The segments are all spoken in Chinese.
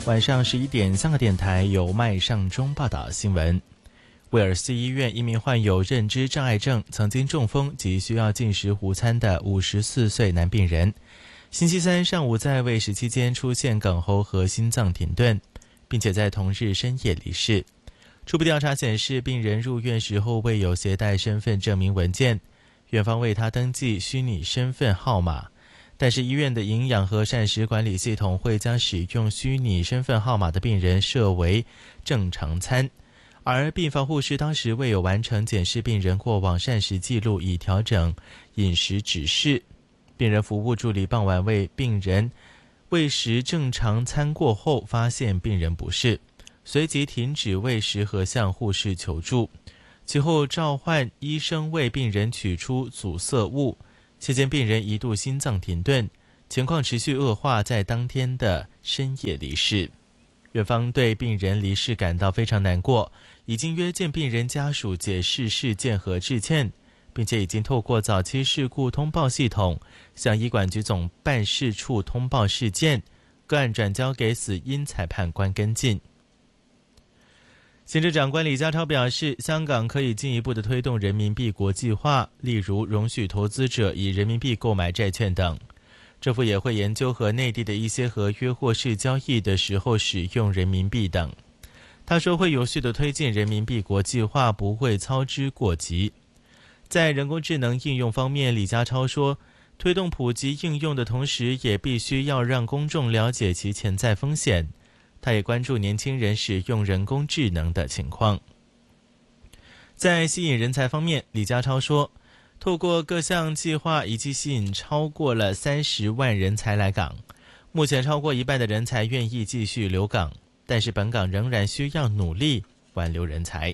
晚上11点，香港电台由麦尚中报道新闻。威尔斯医院一名患有认知障碍症、曾经中风及需要进食午餐的54岁男病人，星期三上午在喂食期间出现哽喉和心脏停顿，并且在同日深夜离世。初步调查显示，病人入院时候未有携带身份证明文件，院方为他登记虚拟身份号码，但是医院的营养和膳食管理系统会将使用虚拟身份号码的病人设为正常餐，而病房护士当时未有完成检视病人过往膳食记录以调整饮食指示。病人服务助理傍晚为病人喂食正常餐过后，发现病人不适，随即停止喂食和向护士求助，其后召唤医生为病人取出阻塞物，期间病人一度心脏停顿，情况持续恶化，在当天的深夜离世。院方对病人离世感到非常难过，已经约见病人家属解释事件和致歉，并且已经透过早期事故通报系统向医管局总办事处通报事件，个案转交给死因裁判官跟进。行政长官李家超表示，香港可以进一步的推动人民币国际化，例如容许投资者以人民币购买债券等。政府也会研究和内地的一些合约或是交易的时候使用人民币等。他说会有序的推进人民币国际化，不会操之过急。在人工智能应用方面，李家超说，推动普及应用的同时，也必须要让公众了解其潜在风险。他也关注年轻人使用人工智能的情况。在吸引人才方面，李家超说，透过各项计划已经吸引超过了30万人才来港，目前超过一半的人才愿意继续留港，但是本港仍然需要努力挽留人才。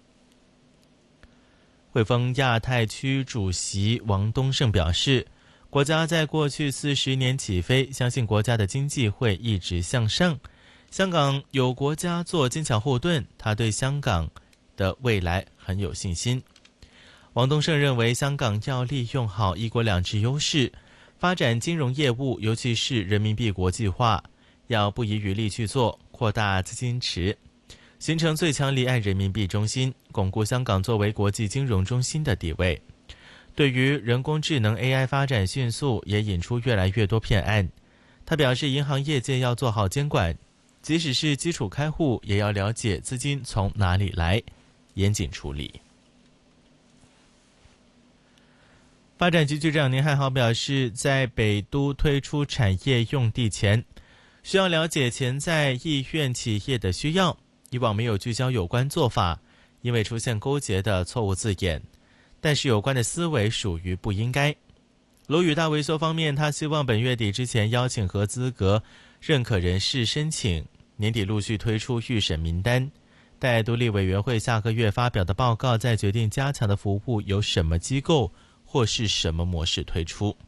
汇丰亚太区主席王东胜表示，国家在过去40年起飞，相信国家的经济会一直向上。香港有国家做坚强后盾，他对香港的未来很有信心。王东胜认为，香港要利用好一国两制优势，发展金融业务，尤其是人民币国际化，要不遗余力去做，扩大资金池，形成最强离岸人民币中心，巩固香港作为国际金融中心的地位。对于人工智能 AI 发展迅速，也引出越来越多骗案。他表示，银行业界要做好监管，即使是基础开户，也要了解资金从哪里来，严谨处理。发展局局长宁汉豪表示，在北都推出产业用地前，需要了解潜在意愿企业的需要，以往没有聚焦有关做法，因为出现勾结的错误字眼，但是有关的思维属于不应该。楼宇大维修方面，他希望本月底之前邀请合资格认可人士申请，年底陆续推出预审名单，待独立委员会下个月发表的报告，再决定加强的服务由什么机构或是什么模式推出。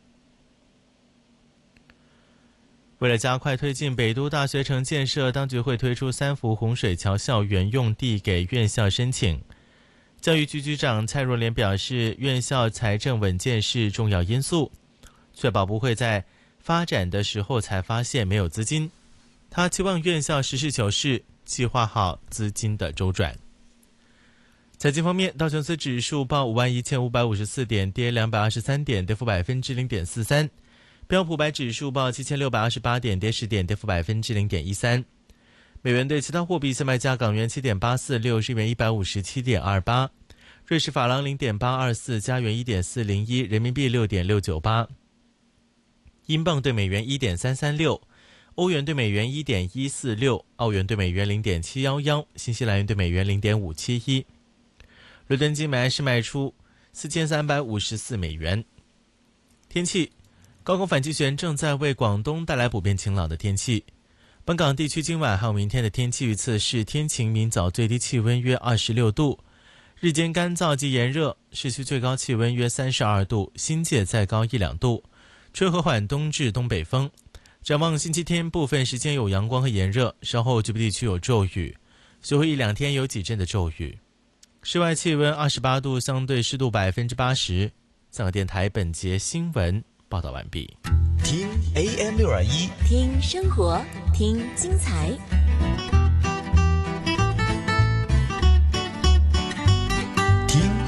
为了加快推进北都大学城建设，当局会推出3幅洪水桥校园用地给院校申请。教育局局长蔡若莲表示，院校财政稳健是重要因素，确保不会在发展的时候才发现没有资金。他期望院校实事求是，计划好资金的周转。财经方面，道琼斯指数报51554点，跌223点，跌幅0.43%。标普500指数报7628点，跌10点，跌幅0.13%。美元对其他货币现卖价：港元7.846，日元157.28，瑞士法郎0.824，加元1.401，人民币6.698，英镑对美元1.336，欧元对美元1.146，澳元对美元0.711，新西兰元对美元0.571。伦敦金每安士卖出4354美元。天气，高空反气旋正在为广东带来普遍晴朗的天气。本港地区今晚还有明天的天气预测是天晴，明早最低气温约26度，日间干燥及炎热，市区最高气温约32度，新界再高1-2度，吹和缓东至东北风。展望星期天，部分时间有阳光和炎热，稍后局部地区有骤雨，随后1-2天有几阵的骤雨。室外气温28度，相对湿度80%。香港电台本节新闻报道完毕。 听 AM621， 听生活，听精彩，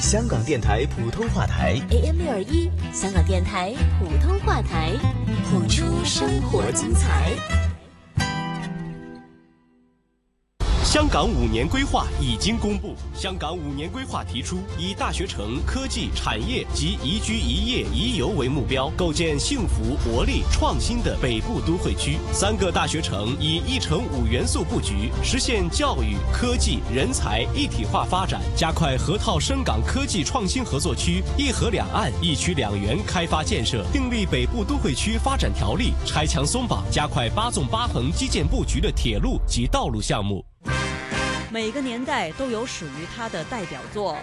香港电台普通话台 AM621，香港电台普通话台，谱出生活精彩。 香港5年规划已经公布。香港5年规划提出，以大学城、科技、产业及宜居宜业宜游为目标，构建幸福、活力、创新的北部都会区。3个大学城以1城5元素布局，实现教育、科技、人才一体化发展，加快河套深港科技创新合作区、1河2岸、1区2园开发建设，订立北部都会区发展条例，拆墙松绑，加快8纵8横基建布局的铁路及道路项目。 每个年代都有属于它的代表作。